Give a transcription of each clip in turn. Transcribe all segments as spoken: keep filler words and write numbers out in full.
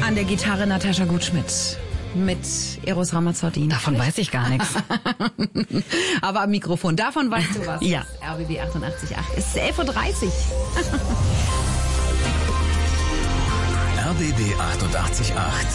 An der Gitarre Natascha Gutschmidt mit Eros Ramazzotti. Davon weiß ich gar nichts. Aber am Mikrofon, davon weißt du was. Ja. R B B achtundachtzig Komma acht. Es ist elf Uhr dreißig. R B B achtundachtzig Komma acht.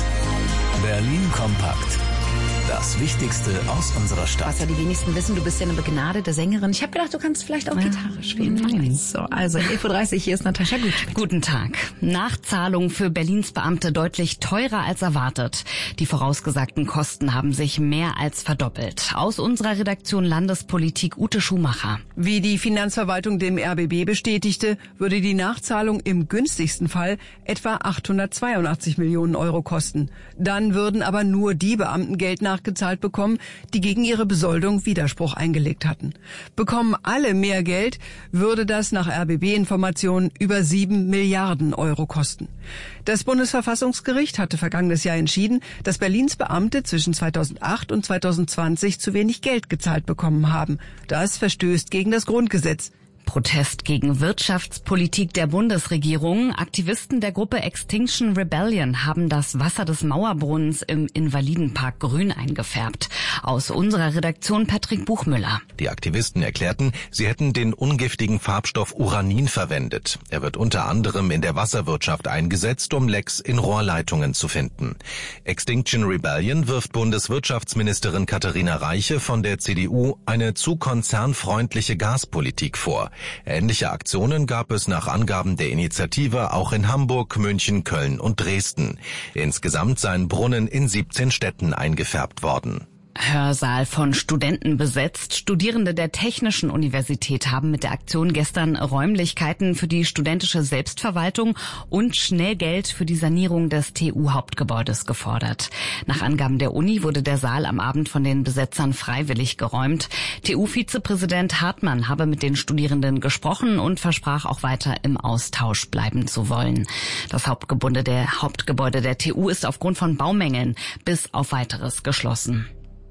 Berlin kompakt. Das Wichtigste aus unserer Stadt. Was ja die wenigsten wissen, du bist ja eine begnadete Sängerin. Ich habe gedacht, du kannst vielleicht auch Gitarre spielen. Nein. So, also elf Uhr dreißig, hier ist Natascha Gutschmidt. Guten Tag. Nachzahlung für Berlins Beamte deutlich teurer als erwartet. Die vorausgesagten Kosten haben sich mehr als verdoppelt. Aus unserer Redaktion Landespolitik Ute Schumacher. Wie die Finanzverwaltung dem R B B bestätigte, würde die Nachzahlung im günstigsten Fall etwa achthundertzweiundachtzig Millionen Euro kosten. Dann würden aber nur die Beamten Geld nachgezahlt bekommen, die gegen ihre Besoldung Widerspruch eingelegt hatten. Bekommen alle mehr Geld, würde das nach R B B-Informationen über sieben Milliarden Euro kosten. Das Bundesverfassungsgericht hatte vergangenes Jahr entschieden, dass Berlins Beamte zwischen zweitausendacht und zweitausendzwanzig zu wenig Geld gezahlt bekommen haben. Das verstößt gegen das Grundgesetz. Protest gegen Wirtschaftspolitik der Bundesregierung. Aktivisten der Gruppe Extinction Rebellion haben das Wasser des Mauerbrunnens im Invalidenpark grün eingefärbt. Aus unserer Redaktion Patrick Buchmüller. Die Aktivisten erklärten, sie hätten den ungiftigen Farbstoff Uranin verwendet. Er wird unter anderem in der Wasserwirtschaft eingesetzt, um Lecks in Rohrleitungen zu finden. Extinction Rebellion wirft Bundeswirtschaftsministerin Katharina Reiche von der C D U eine zu konzernfreundliche Gaspolitik vor. Ähnliche Aktionen gab es nach Angaben der Initiative auch in Hamburg, München, Köln und Dresden. Insgesamt seien Brunnen in siebzehn Städten eingefärbt worden. Hörsaal von Studenten besetzt. Studierende der Technischen Universität haben mit der Aktion gestern Räumlichkeiten für die studentische Selbstverwaltung und Schnellgeld für die Sanierung des T U-Hauptgebäudes gefordert. Nach Angaben der Uni wurde der Saal am Abend von den Besetzern freiwillig geräumt. T U-Vizepräsident Hartmann habe mit den Studierenden gesprochen und versprach auch weiter im Austausch bleiben zu wollen. Das Hauptgebäude der, Hauptgebäude der T U ist aufgrund von Baumängeln bis auf Weiteres geschlossen.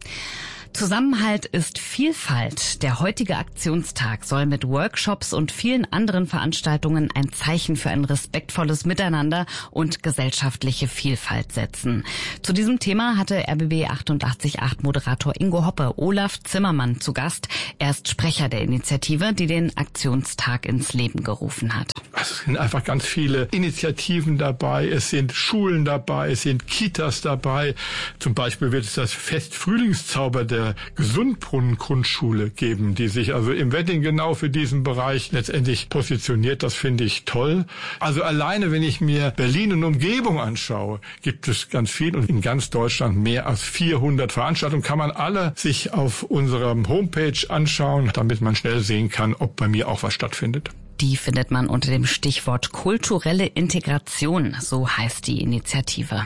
Zusammenhalt ist Vielfalt. Der heutige Aktionstag soll mit Workshops und vielen anderen Veranstaltungen ein Zeichen für ein respektvolles Miteinander und gesellschaftliche Vielfalt setzen. Zu diesem Thema hatte R B B achtundachtzig Komma acht Moderator Ingo Hoppe Olaf Zimmermann zu Gast. Er ist Sprecher der Initiative, die den Aktionstag ins Leben gerufen hat. Es sind einfach ganz viele Initiativen dabei, es sind Schulen dabei, es sind Kitas dabei. Zum Beispiel wird es das Fest Frühlingszauber der Gesundbrunnen-Grundschule geben, die sich also im Wedding genau für diesen Bereich letztendlich positioniert. Das finde ich toll. Also alleine, wenn ich mir Berlin und Umgebung anschaue, gibt es ganz viel und in ganz Deutschland mehr als vierhundert Veranstaltungen. Kann man alle sich auf unserem Homepage anschauen, damit man schnell sehen kann, ob bei mir auch was stattfindet. Die findet man unter dem Stichwort kulturelle Integration, so heißt die Initiative.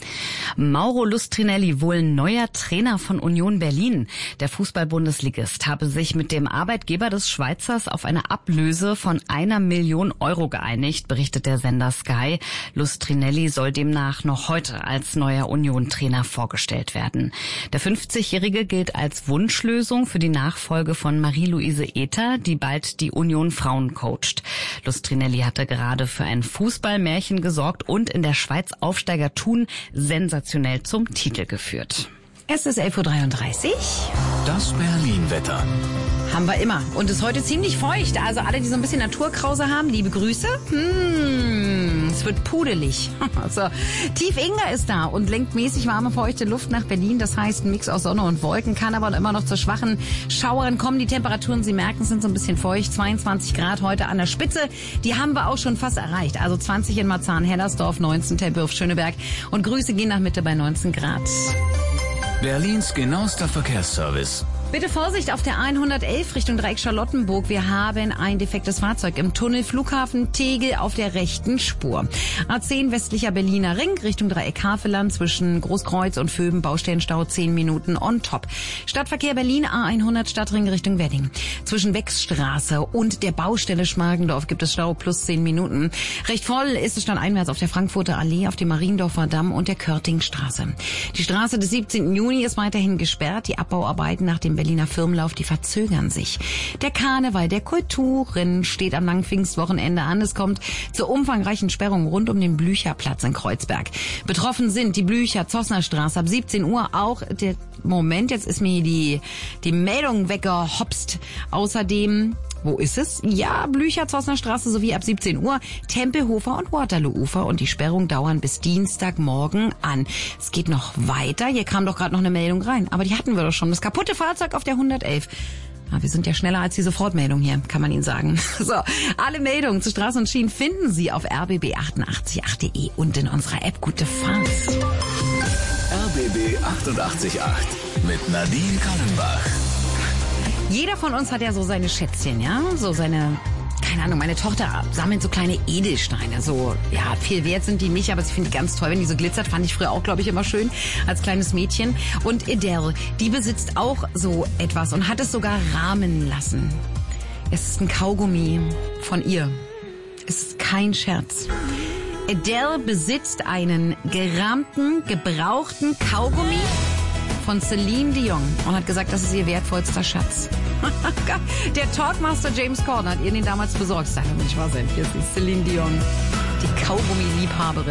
Mauro Lustrinelli, wohl neuer Trainer von Union Berlin. Der Fußball-Bundesligist habe sich mit dem Arbeitgeber des Schweizers auf eine Ablöse von einer Million Euro geeinigt, berichtet der Sender Sky. Lustrinelli soll demnach noch heute als neuer Union-Trainer vorgestellt werden. Der fünfzigjährige gilt als Wunschlösung für die Nachfolge von Marie-Louise Ether, die bald die Union Frauen coacht. Lustrinelli hatte gerade für ein Fußballmärchen gesorgt und in der Schweiz Aufsteiger Thun sensationell zum Titel geführt. Es ist elf Uhr dreiunddreißig. Das Berlin-Wetter. Haben wir immer. Und ist heute ziemlich feucht. Also alle, die so ein bisschen Naturkrause haben, liebe Grüße. Hm, es wird pudelig. So, Tief Inga ist da und lenkt mäßig warme, feuchte Luft nach Berlin. Das heißt, ein Mix aus Sonne und Wolken kann aber immer noch zu schwachen Schauern kommen. Die Temperaturen, Sie merken, sind so ein bisschen feucht. zweiundzwanzig Grad heute an der Spitze. Die haben wir auch schon fast erreicht. Also zwanzig in Marzahn-Hellersdorf, neunzehn Tempelhof-Schöneberg. Und Grüße gehen nach Mitte bei neunzehn Grad. Berlins genauester Verkehrsservice. Bitte Vorsicht auf der hundertelf Richtung Dreieck Charlottenburg. Wir haben ein defektes Fahrzeug im Tunnel Flughafen Tegel auf der rechten Spur. A zehn westlicher Berliner Ring Richtung Dreieck Havelland zwischen Großkreuz und Vöben Baustellenstau zehn Minuten on top. Stadtverkehr Berlin A hundert Stadtring Richtung Wedding. Zwischen Wechsstraße und der Baustelle Schmargendorf gibt es Stau plus zehn Minuten. Recht voll ist es standeinwärts auf der Frankfurter Allee, auf dem Mariendorfer Damm und der Körtingstraße. Die Straße des siebzehnten Juni ist weiterhin gesperrt. Die Abbauarbeiten nach dem Berliner Firmenlauf, die verzögern sich. Der Karneval der Kulturen steht am langen Pfingstwochenende an. Es kommt zur umfangreichen Sperrung rund um den Blücherplatz in Kreuzberg. Betroffen sind die Blücher, Zossner Straße ab siebzehn Uhr. Auch der Moment, jetzt ist mir die, die Meldung weggehopst. Außerdem, wo ist es? Ja, Blücher, Zossner Straße sowie ab siebzehn Uhr, Tempelhofer und Waterloo-Ufer. Und die Sperrung dauern bis Dienstagmorgen an. Es geht noch weiter. Hier kam doch gerade noch eine Meldung rein. Aber die hatten wir doch schon. Das kaputte Fahrzeug auf der hundertelf. Ja, wir sind ja schneller als die Sofortmeldung hier, kann man Ihnen sagen. So, alle Meldungen zu Straßen und Schienen finden Sie auf r b b achtundachtzig punkt acht punkt de und in unserer App. Gute Fahrt. R B B achtundachtzig Komma acht mit Nadine Kallenbach. Jeder von uns hat ja so seine Schätzchen, ja? So seine, keine Ahnung, meine Tochter sammelt so kleine Edelsteine. So, ja, viel wert sind die nicht, aber sie findet die ganz toll, wenn die so glitzert. Fand ich früher auch, glaube ich, immer schön als kleines Mädchen. Und Adele, die besitzt auch so etwas und hat es sogar rahmen lassen. Es ist ein Kaugummi von ihr. Es ist kein Scherz. Adele besitzt einen gerahmten, gebrauchten Kaugummi von Celine Dion und hat gesagt, das ist ihr wertvollster Schatz. Der Talkmaster James Corden hat ihr den damals besorgt. Ich sage, nicht wahr sein. Hier ist Celine Dion, die Kaugummi-Liebhaberin.